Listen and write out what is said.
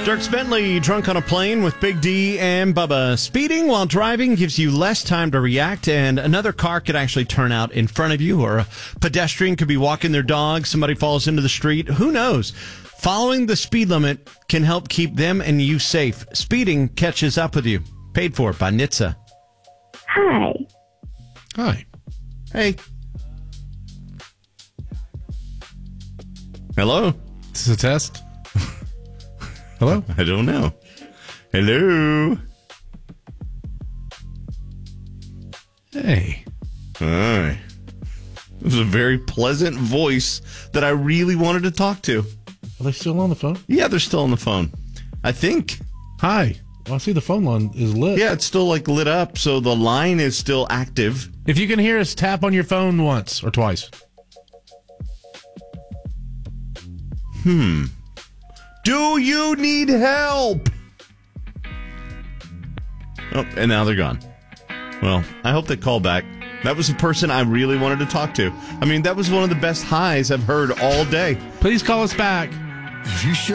Dierks Bentley, drunk on a plane with Big D and Bubba. Speeding while driving gives you less time to react, and another car could actually turn out in front of you, or a pedestrian could be walking their dog, somebody falls into the street. Who knows? Following the speed limit can help keep them and you safe. Speeding catches up with you. Paid for by NHTSA. Hi. Hi. Hey. Hello? Is this a test? Hello? I don't know. Hello? Hey. Hi. It was a very pleasant voice that I really wanted to talk to. Are they still on the phone? Yeah, they're still on the phone. I think. Hi. Well, I see the phone line is lit. Yeah, it's still like lit up, so the line is still active. If you can hear us, tap on your phone once or twice. Do you need help? Oh, and now they're gone. Well, I hope they call back. That was the person I really wanted to talk to. I mean, that was one of the best highs I've heard all day. Please call us back. If you show